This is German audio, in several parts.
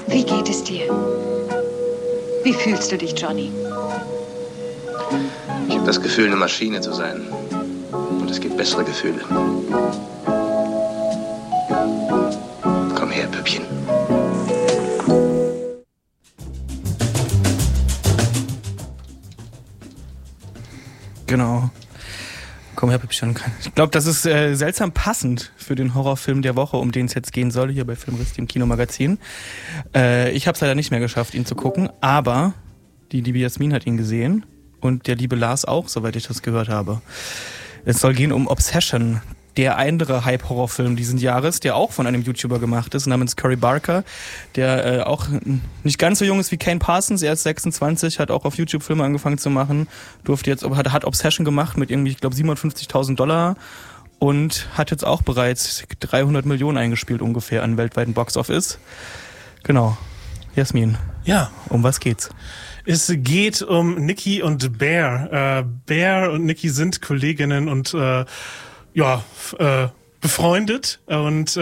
Wie geht es dir? Wie fühlst du dich, Johnny? Ich habe das Gefühl, eine Maschine zu sein. Und es gibt bessere Gefühle. Komm her, Püppchen. Genau. Komm her, Püppchen. Ich glaube, das ist seltsam passend für den Horrorfilm der Woche, um den es jetzt gehen soll, hier bei Filmriss, dem Kinomagazin. Ich habe es leider nicht mehr geschafft, ihn zu gucken, aber die liebe Jasmin hat ihn gesehen und der liebe Lars auch, soweit ich das gehört habe. Es soll gehen um Obsession, der andere Hype-Horrorfilm diesen Jahres, der auch von einem YouTuber gemacht ist, namens Curry Barker, der auch nicht ganz so jung ist wie Kane Parsons, er ist 26, hat auch auf YouTube Filme angefangen zu machen, hat Obsession gemacht mit irgendwie, ich glaube, $57.000 und hat jetzt auch bereits 300 Millionen eingespielt ungefähr an weltweiten Box-Office. Genau. Jasmin. Ja. Um was geht's? Es geht um Nikki und Bear. Bear und Nikki sind Kolleginnen und befreundet und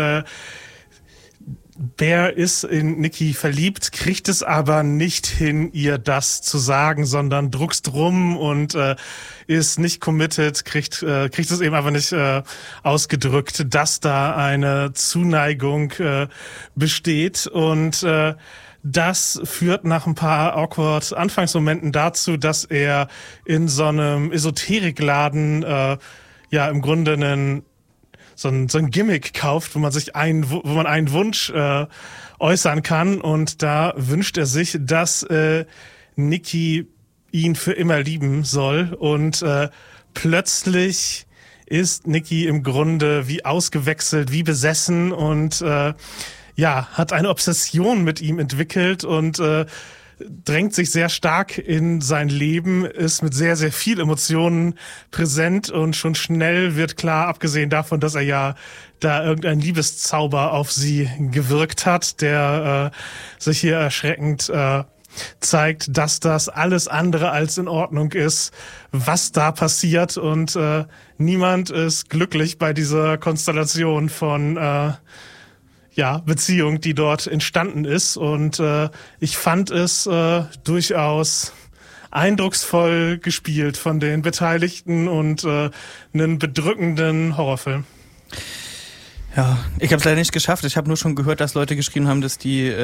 Bear ist in Nikki verliebt, kriegt es aber nicht hin, ihr das zu sagen, sondern druckst rum und ist nicht committed, kriegt es eben aber nicht ausgedrückt, dass da eine Zuneigung besteht und das führt nach ein paar awkward Anfangsmomenten dazu, dass er in so einem Esoterikladen im Grunde so ein Gimmick kauft, wo man einen Wunsch äußern kann, und da wünscht er sich, dass Nikki ihn für immer lieben soll, und plötzlich ist Nikki im Grunde wie ausgewechselt, wie besessen und hat eine Obsession mit ihm entwickelt und drängt sich sehr stark in sein Leben, ist mit sehr, sehr viel Emotionen präsent, und schon schnell wird klar, abgesehen davon, dass er ja da irgendein Liebeszauber auf sie gewirkt hat, der sich hier erschreckend zeigt, dass das alles andere als in Ordnung ist, was da passiert, und niemand ist glücklich bei dieser Konstellation von Beziehung, die dort entstanden ist, und ich fand es durchaus eindrucksvoll gespielt von den Beteiligten und einen bedrückenden Horrorfilm. Ja, ich habe es leider nicht geschafft. Ich habe nur schon gehört, dass Leute geschrieben haben, dass die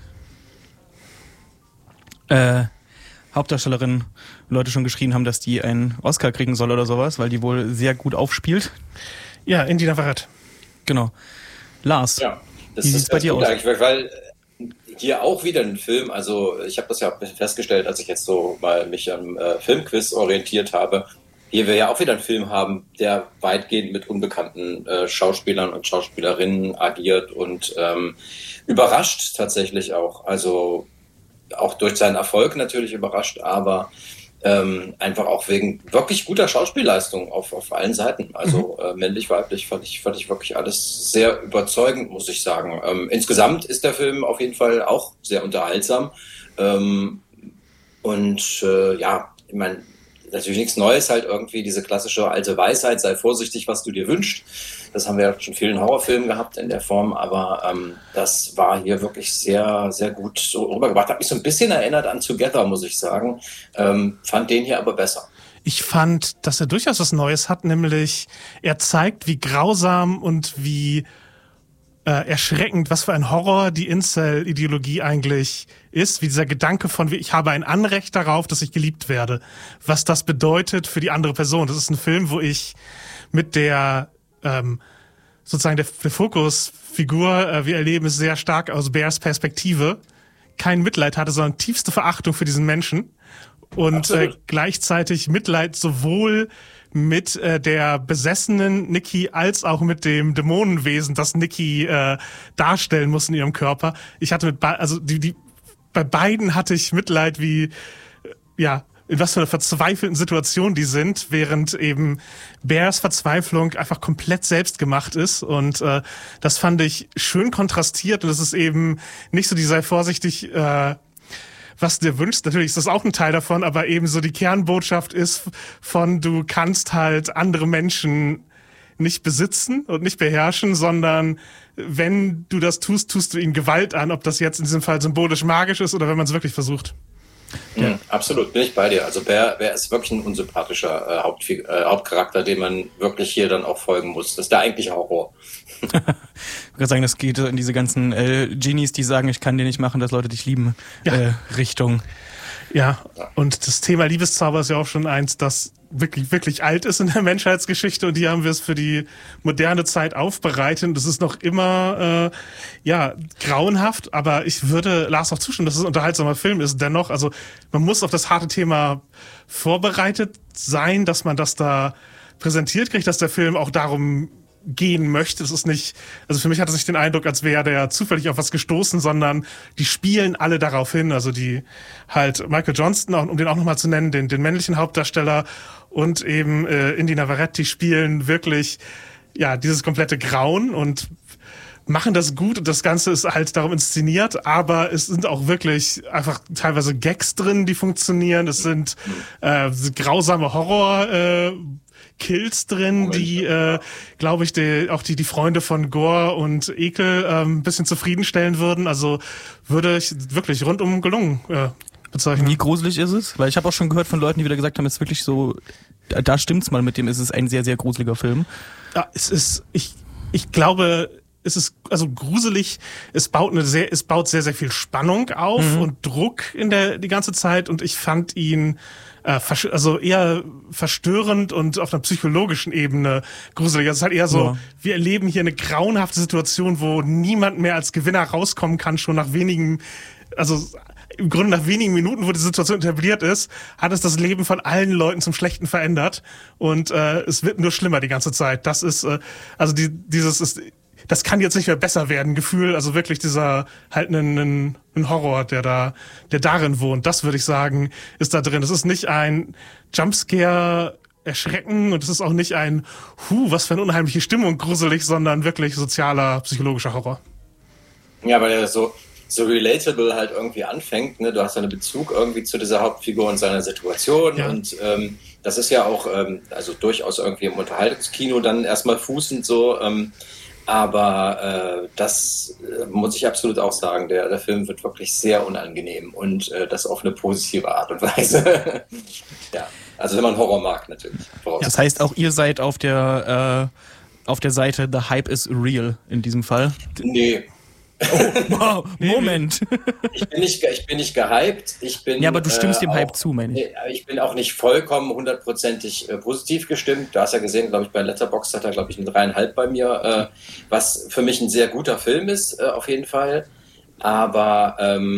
Hauptdarstellerin Leute schon geschrien haben, dass die einen Oscar kriegen soll oder sowas, weil die wohl sehr gut aufspielt. Ja, Indina Varett. Genau. Lars. Ja. Das wie sieht's bei dir aus? Weil hier auch wieder ein Film, also ich habe das ja festgestellt, als ich jetzt so mal mich am Filmquiz orientiert habe, hier wir ja auch wieder einen Film haben, der weitgehend mit unbekannten Schauspielern und Schauspielerinnen agiert und überrascht tatsächlich auch. Also auch durch seinen Erfolg natürlich überrascht, aber einfach auch wegen wirklich guter Schauspielleistung auf allen Seiten. Also männlich, weiblich fand ich wirklich alles sehr überzeugend, muss ich sagen. Insgesamt ist der Film auf jeden Fall auch sehr unterhaltsam. Ich meine, natürlich nichts Neues, halt irgendwie diese klassische alte Weisheit, sei vorsichtig, was du dir wünschst. Das haben wir ja schon in vielen Horrorfilmen gehabt in der Form, aber das war hier wirklich sehr, sehr gut so rübergebracht. Hat mich so ein bisschen erinnert an Together, muss ich sagen. Fand den hier aber besser. Ich fand, dass er durchaus was Neues hat, nämlich er zeigt, wie grausam und wie erschreckend, was für ein Horror die Incel-Ideologie eigentlich ist, wie dieser Gedanke von, ich habe ein Anrecht darauf, dass ich geliebt werde, was das bedeutet für die andere Person. Das ist ein Film, wo ich mit der sozusagen der Fokusfigur, wir erleben es sehr stark aus Bears Perspektive, kein Mitleid hatte, sondern tiefste Verachtung für diesen Menschen und gleichzeitig Mitleid sowohl mit der besessenen Nikki als auch mit dem Dämonenwesen, das Nikki darstellen muss in ihrem Körper. Ich hatte bei beiden hatte ich Mitleid, wie in was für einer verzweifelten Situation die sind, während eben Bears Verzweiflung einfach komplett selbst gemacht ist, und das fand ich schön kontrastiert, und es ist eben nicht so, die sei vorsichtig, was du dir wünschst. Natürlich ist das auch ein Teil davon, aber eben so die Kernbotschaft ist von, du kannst halt andere Menschen nicht besitzen und nicht beherrschen, sondern wenn du das tust, tust du ihnen Gewalt an, ob das jetzt in diesem Fall symbolisch magisch ist oder wenn man es wirklich versucht. Ja, absolut, bin ich bei dir. Also Bear ist wirklich ein unsympathischer Hauptcharakter, dem man wirklich hier dann auch folgen muss. Das ist der eigentliche Horror. Ich würde sagen, das geht in diese ganzen Genies, die sagen, ich kann dir nicht machen, dass Leute dich lieben, Richtung. Ja, und das Thema Liebeszauber ist ja auch schon eins, das wirklich, wirklich alt ist in der Menschheitsgeschichte und hier haben wir es für die moderne Zeit aufbereitet und es ist noch immer, grauenhaft, aber ich würde Lars auch zustimmen, dass es ein unterhaltsamer Film ist. Dennoch, also man muss auf das harte Thema vorbereitet sein, dass man das da präsentiert kriegt, dass der Film auch darum gehen möchte. Das ist nicht, also für mich hat es nicht den Eindruck, als wäre der zufällig auf was gestoßen, sondern die spielen alle darauf hin. Also die halt Michael Johnston, um den auch nochmal zu nennen, den männlichen Hauptdarsteller und eben Indy Navarrete, die spielen wirklich dieses komplette Grauen und machen das gut und das Ganze ist halt darum inszeniert, aber es sind auch wirklich einfach teilweise Gags drin, die funktionieren. Es sind grausame Horror Kills drin, die, glaube ich, die Freunde von Gore und Ekel ein bisschen zufriedenstellen würden. Also würde ich wirklich rundum gelungen bezeichnen. Wie gruselig ist es? Weil ich habe auch schon gehört von Leuten, die wieder gesagt haben, es ist wirklich so, da stimmt's mal mit dem, es ist ein sehr, sehr gruseliger Film. Ja, es ist, ich glaube, es ist also gruselig, es baut sehr, sehr viel Spannung auf und Druck die ganze Zeit und ich fand ihn also eher verstörend und auf einer psychologischen Ebene gruselig. Also es ist halt eher so, wir erleben hier eine grauenhafte Situation, wo niemand mehr als Gewinner rauskommen kann, schon nach wenigen, also im Grunde nach wenigen Minuten, wo die Situation etabliert ist, hat es das Leben von allen Leuten zum Schlechten verändert und es wird nur schlimmer die ganze Zeit. Das ist, das kann jetzt nicht mehr besser werden, Gefühl, also wirklich dieser halt ein Horror, der darin wohnt, das würde ich sagen, ist da drin. Es ist nicht ein Jumpscare Erschrecken und es ist auch nicht ein was für eine unheimliche Stimmung, gruselig, sondern wirklich sozialer, psychologischer Horror. Ja, weil er so relatable halt irgendwie anfängt, ne? Du hast einen Bezug irgendwie zu dieser Hauptfigur und seiner Situation und das ist ja auch also durchaus irgendwie im Unterhaltungskino dann erstmal fußend so, aber das muss ich absolut auch sagen, der Film wird wirklich sehr unangenehm und das auf eine positive Art und Weise. Ja, also wenn man Horror mag natürlich. Das heißt, auch ihr seid auf der Seite The Hype is Real in diesem Fall? Nee. Oh, wow, Moment. Ich bin nicht gehypt. Aber du stimmst dem Hype zu, meine ich. Ich bin auch nicht vollkommen hundertprozentig positiv gestimmt. Du hast ja gesehen, glaube ich, bei Letterboxd hat er, glaube ich, eine 3,5 bei mir, was für mich ein sehr guter Film ist, auf jeden Fall. Aber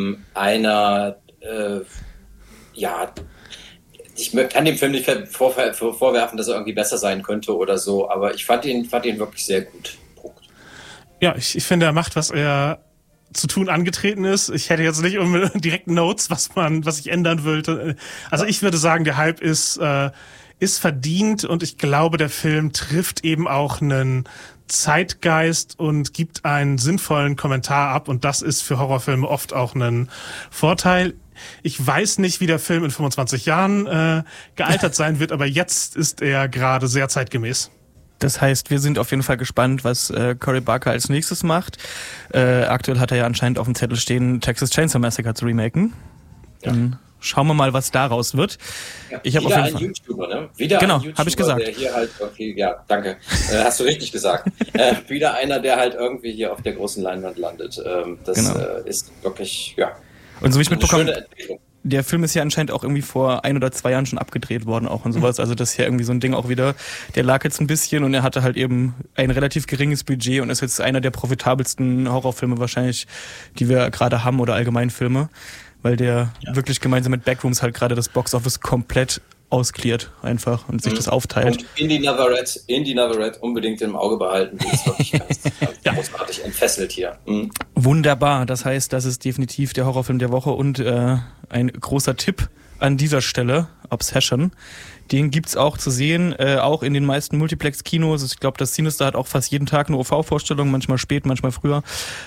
ich kann dem Film nicht vorwerfen, dass er irgendwie besser sein könnte oder so, aber ich fand ihn wirklich sehr gut. Ja, ich finde, er macht, was er zu tun angetreten ist. Ich hätte jetzt nicht direkt Notes, was ich ändern würde. Also ich würde sagen, der Hype ist verdient und ich glaube, der Film trifft eben auch einen Zeitgeist und gibt einen sinnvollen Kommentar ab und das ist für Horrorfilme oft auch ein Vorteil. Ich weiß nicht, wie der Film in 25 Jahren gealtert sein wird, aber jetzt ist er gerade sehr zeitgemäß. Das heißt, wir sind auf jeden Fall gespannt, was Cory Barker als nächstes macht. Aktuell hat er ja anscheinend auf dem Zettel stehen, Texas Chainsaw Massacre zu remaken. Dann schauen wir mal, was daraus wird. Ja, ich habe auf jeden Fall YouTuber, ne? Wieder genau, ein YouTuber, habe ich gesagt. Der hier halt irgendwie, danke, hast du richtig gesagt. Wieder einer, der halt irgendwie hier auf der großen Leinwand landet. Das ist wirklich, Und so wie ich mitbekommen, schöne Entwicklung. Der Film ist ja anscheinend auch irgendwie vor 1 oder 2 Jahren schon abgedreht worden auch und sowas. Also das ist ja irgendwie so ein Ding auch wieder. Der lag jetzt ein bisschen und er hatte halt eben ein relativ geringes Budget und ist jetzt einer der profitabelsten Horrorfilme wahrscheinlich, die wir gerade haben oder allgemein Filme. Weil der wirklich gemeinsam mit Backrooms halt gerade das Boxoffice komplett ausklärt einfach und sich das aufteilt. Und Indy Navarrete unbedingt im Auge behalten. Die ist wirklich ganz großartig entfesselt hier. Wunderbar. Das heißt, das ist definitiv der Horrorfilm der Woche und ein großer Tipp an dieser Stelle, Obsession. Den gibt's auch zu sehen, auch in den meisten Multiplex-Kinos. Ich glaube, das Sinister hat auch fast jeden Tag eine OV-Vorstellung, manchmal spät, manchmal früher.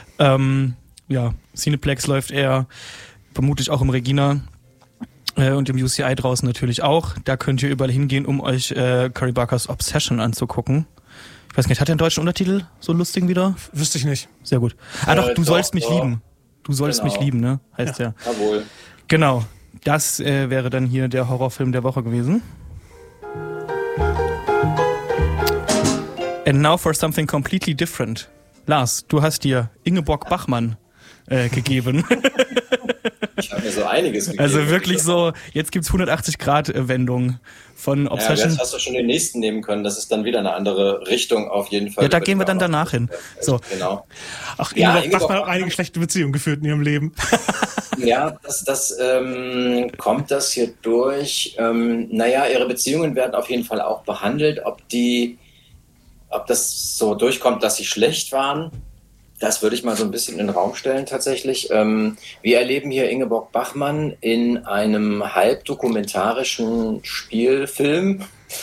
Cineplex läuft eher vermutlich auch im Regina und im UCI draußen natürlich auch. Da könnt ihr überall hingehen, um euch Cory Barkers Obsession anzugucken. Ich weiß nicht, hat der einen deutschen Untertitel, so einen lustigen wieder? Wüsste ich nicht. Sehr gut. Doch, du sollst mich lieben. Du sollst Genau. mich lieben, ne? Heißt ja. Jawohl. Genau. Das wäre dann hier der Horrorfilm der Woche gewesen. And now for something completely different. Lars, du hast dir Ingeborg Bachmann gegeben. Ich habe mir so einiges gegeben. Also wirklich so, jetzt gibt's 180-Grad-Wendung von Obsession. Jetzt hast du schon den nächsten nehmen können. Das ist dann wieder eine andere Richtung auf jeden Fall. Ja, da gehen wir dann danach hin. So. Genau. Ach, Ja, Ingeborg Bachmann hat einige schlechte Beziehungen geführt in ihrem Leben. Ja, das kommt das hier durch. Ihre Beziehungen werden auf jeden Fall auch behandelt. Ob das so durchkommt, dass sie schlecht waren, das würde ich mal so ein bisschen in den Raum stellen tatsächlich. Wir erleben hier Ingeborg Bachmann in einem halbdokumentarischen Spielfilm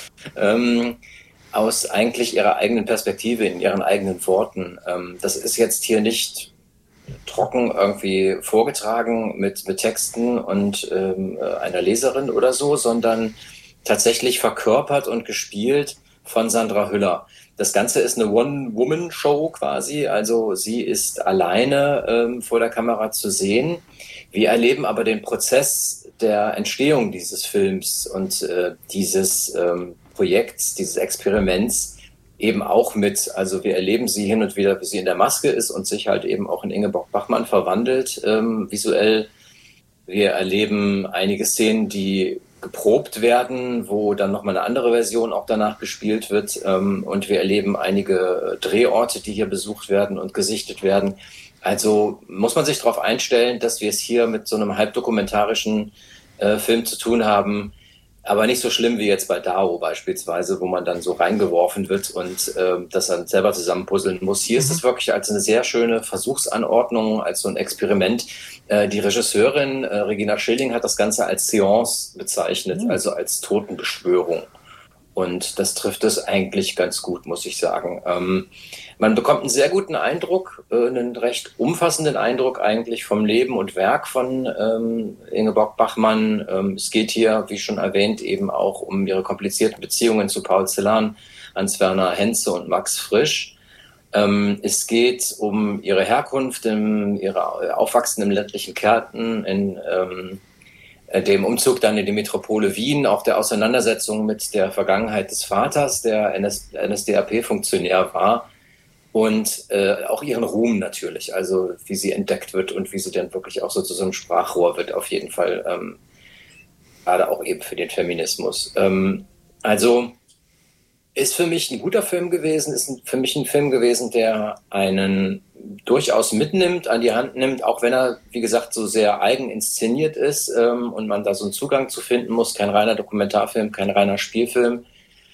aus eigentlich ihrer eigenen Perspektive, in ihren eigenen Worten. Das ist jetzt hier nicht trocken irgendwie vorgetragen mit Texten und einer Leserin oder so, sondern tatsächlich verkörpert und gespielt von Sandra Hüller. Das Ganze ist eine One-Woman-Show quasi, also sie ist alleine vor der Kamera zu sehen. Wir erleben aber den Prozess der Entstehung dieses Films und dieses Projekts, dieses Experiments eben auch mit. Also wir erleben sie hin und wieder, wie sie in der Maske ist und sich halt eben auch in Ingeborg Bachmann verwandelt visuell. Wir erleben einige Szenen, die geprobt werden, wo dann nochmal eine andere Version auch danach gespielt wird. Und wir erleben einige Drehorte, die hier besucht werden und gesichtet werden. Also muss man sich darauf einstellen, dass wir es hier mit so einem halbdokumentarischen Film zu tun haben, aber nicht so schlimm wie jetzt bei Dao beispielsweise, wo man dann so reingeworfen wird und das dann selber zusammenpuzzeln muss. Hier ist es wirklich als eine sehr schöne Versuchsanordnung, als so ein Experiment. Die Regisseurin Regina Schilling hat das Ganze als Seance bezeichnet, also als Totenbeschwörung. Und das trifft es eigentlich ganz gut, muss ich sagen. Man bekommt einen sehr guten Eindruck, einen recht umfassenden Eindruck eigentlich vom Leben und Werk von Ingeborg Bachmann. Es geht hier, wie schon erwähnt, eben auch um ihre komplizierten Beziehungen zu Paul Celan, Hans-Werner Henze und Max Frisch. Es geht um ihre Herkunft, ihre Aufwachsen im ländlichen Kärnten, in dem Umzug dann in die Metropole Wien, auch der Auseinandersetzung mit der Vergangenheit des Vaters, der NSDAP-Funktionär war, und auch ihren Ruhm natürlich, also wie sie entdeckt wird und wie sie dann wirklich auch so zu so einem Sprachrohr wird, auf jeden Fall, gerade auch eben für den Feminismus. Also ist für mich ein guter Film gewesen, ist für mich ein Film gewesen, der einen durchaus mitnimmt, an die Hand nimmt, auch wenn er, wie gesagt, so sehr eigen inszeniert ist und man da so einen Zugang zu finden muss. Kein reiner Dokumentarfilm, kein reiner Spielfilm,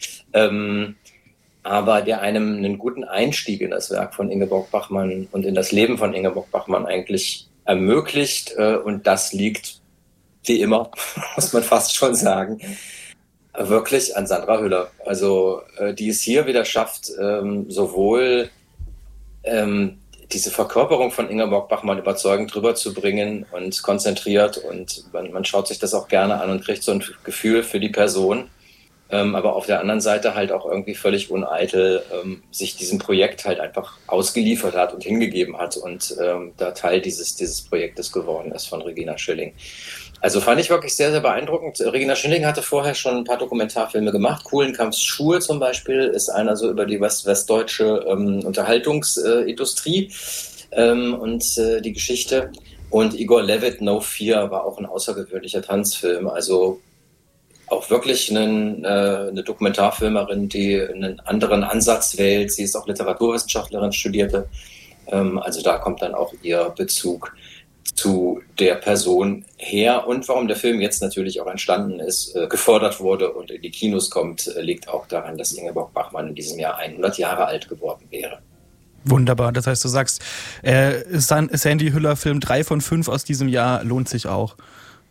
aber der einem einen guten Einstieg in das Werk von Ingeborg Bachmann und in das Leben von Ingeborg Bachmann eigentlich ermöglicht. Und das liegt, wie immer, muss man fast schon sagen, wirklich an Sandra Hüller. Also die es hier wieder schafft, sowohl diese Verkörperung von Ingeborg Bachmann überzeugend rüberzubringen und konzentriert, und man schaut sich das auch gerne an und kriegt so ein Gefühl für die Person, aber auf der anderen Seite halt auch irgendwie völlig uneitel sich diesem Projekt halt einfach ausgeliefert hat und hingegeben hat und da Teil dieses Projektes geworden ist von Regina Schilling. Also fand ich wirklich sehr, sehr beeindruckend. Regina Schilling hatte vorher schon ein paar Dokumentarfilme gemacht. Kuhlenkamps Schuhe zum Beispiel ist einer so über die westdeutsche Unterhaltungsindustrie und die Geschichte. Und Igor Levit, No Fear, war auch ein außergewöhnlicher Tanzfilm. Also auch wirklich eine Dokumentarfilmerin, die einen anderen Ansatz wählt. Sie ist auch Literaturwissenschaftlerin, studierte. Also da kommt dann auch ihr Bezug zu der Person her, und warum der Film jetzt natürlich auch entstanden ist, gefördert wurde und in die Kinos kommt, liegt auch daran, dass Ingeborg Bachmann in diesem Jahr 100 Jahre alt geworden wäre. Wunderbar, das heißt, du sagst, Sandy Hüller Film 3 von 5 aus diesem Jahr lohnt sich auch.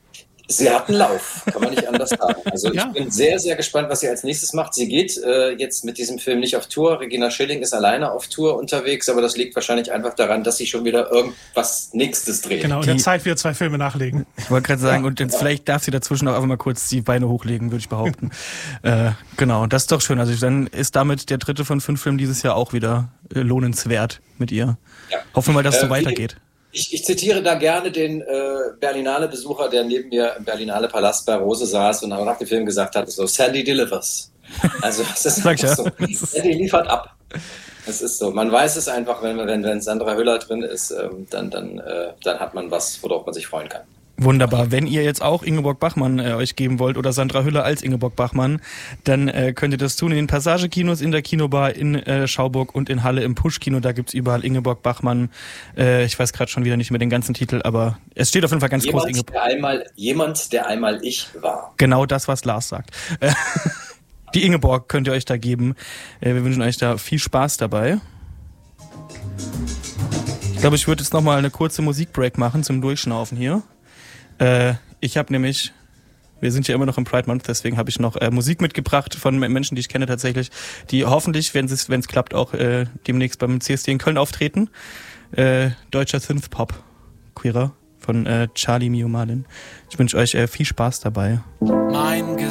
Sie hat einen Lauf, kann man nicht anders sagen. Also Ja. ich bin sehr, sehr gespannt, was sie als nächstes macht. Sie geht jetzt mit diesem Film nicht auf Tour. Regina Schilling ist alleine auf Tour unterwegs, aber das liegt wahrscheinlich einfach daran, dass sie schon wieder irgendwas Nächstes dreht. Genau, in der Zeit wieder 2 Filme nachlegen. Ich wollte gerade sagen, und jetzt vielleicht darf sie dazwischen auch einfach mal kurz die Beine hochlegen, würde ich behaupten. Genau, das ist doch schön. Also dann ist damit der 3. von 5 Filmen dieses Jahr auch wieder lohnenswert mit ihr. Ja. Hoffen wir mal, dass es so weitergeht. Ich zitiere da gerne den Berlinale-Besucher, der neben mir im Berlinale Palast bei Rose saß und nach dem Film gesagt hat, so, Sandy delivers. Also es ist Sag ja. so. Sandy liefert ab. Es ist so. Man weiß es einfach, wenn Sandra Hüller drin ist, dann hat man was, worauf man sich freuen kann. Wunderbar. Wenn ihr jetzt auch Ingeborg Bachmann euch geben wollt oder Sandra Hüller als Ingeborg Bachmann, dann könnt ihr das tun in den Passage-Kinos, in der Kinobar in Schauburg und in Halle im Push-Kino. Da gibt's überall Ingeborg Bachmann. Ich weiß gerade schon wieder nicht mehr den ganzen Titel, aber es steht auf jeden Fall ganz groß Ingeborg. Jemand, der einmal ich war. Genau das, was Lars sagt. Die Ingeborg könnt ihr euch da geben. Wir wünschen euch da viel Spaß dabei. Ich glaube, ich würde jetzt nochmal eine kurze Musikbreak machen zum Durchschnaufen hier. Ich habe nämlich, wir sind ja immer noch im Pride Month, deswegen habe ich noch Musik mitgebracht von Menschen, die ich kenne tatsächlich, die hoffentlich, wenn es klappt, auch demnächst beim CSD in Köln auftreten. Deutscher Synthpop, Queerer von Charlie Mio Marlin. Ich wünsche euch viel Spaß dabei.